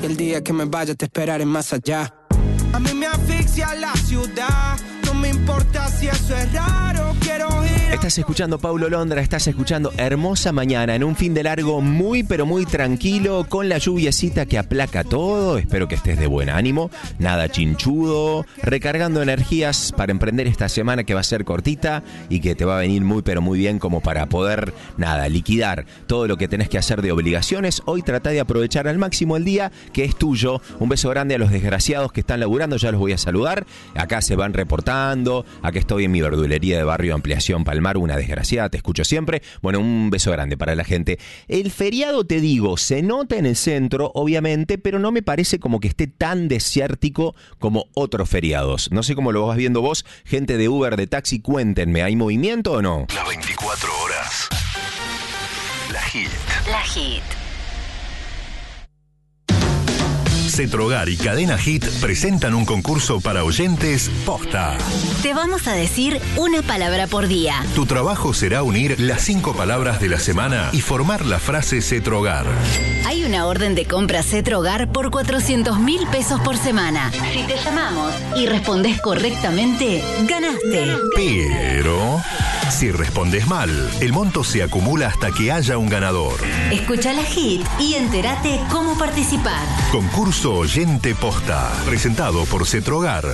el día que me vaya te esperaré más allá. A mí me asfixia la ciudad, no me importa si eso es raro, quiero ir. Estás escuchando Paulo Londra, estás escuchando Hermosa Mañana en un fin de largo muy pero muy tranquilo, con la lluviecita que aplaca todo. Espero que estés de buen ánimo, nada chinchudo, recargando energías para emprender esta semana que va a ser cortita y que te va a venir muy pero muy bien, como para poder, liquidar todo lo que tenés que hacer de obligaciones. Hoy trata de aprovechar al máximo el día que es tuyo. Un beso grande a los desgraciados que están laburando, ya los voy a saludar. Acá se van reportando, acá estoy en mi verdulería de barrio Ampliación Palmar, una desgraciada, te escucho siempre. Bueno, un beso grande para la gente. El feriado, te digo, se nota en el centro, obviamente, pero no me parece como que esté tan desértico como otros feriados. No sé cómo lo vas viendo vos, gente de Uber, de taxi, cuéntenme, ¿hay movimiento o no? Las 24 horas. La Hit. La Hit. Cetrogar y Cadena Hit presentan un concurso para oyentes posta. Te vamos a decir una palabra por día. Tu trabajo será unir las 5 palabras de la semana y formar la frase Cetrogar. Hay una orden de compra Cetrogar por 400.000 pesos por semana. Si te llamamos y respondes correctamente, ganaste. Pero si respondes mal, el monto se acumula hasta que haya un ganador. Escucha la Hit y entérate cómo participar. Concurso Oyente Posta, presentado por Cetrogar.